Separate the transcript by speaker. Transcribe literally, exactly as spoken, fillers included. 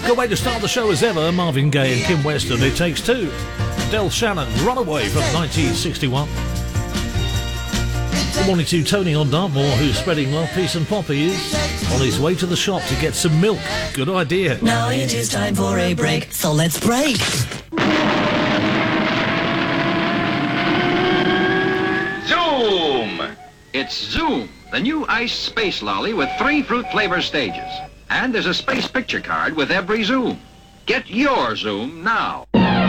Speaker 1: Good way to start the show as ever. Marvin Gaye and Kim Weston, It Takes Two. Del Shannon, Runaway from nineteen sixty-one. Good morning to Tony on Dartmoor, who's spreading love, peace and poppies on his way to the shop to get some milk. Good idea.
Speaker 2: Now it is time for a break, so let's break.
Speaker 3: Zoom! It's Zoom, the new ice space lolly with three fruit flavor stages. And there's a space picture card with every Zoom. Get your Zoom now.